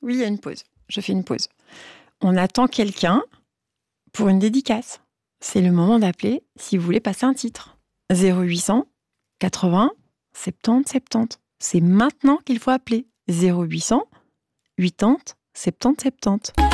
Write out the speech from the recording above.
Oui, il y a une pause. Je fais une pause. On attend quelqu'un pour une dédicace. C'est le moment d'appeler si vous voulez passer un titre. 0800 80 70 70. C'est maintenant qu'il faut appeler. 0800 80 70 70.